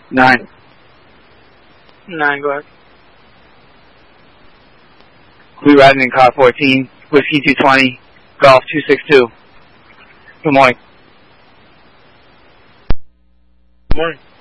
9. 9, go ahead. Blue riding in car 14, Whiskey 220, Golf 262. Good morning. Good morning.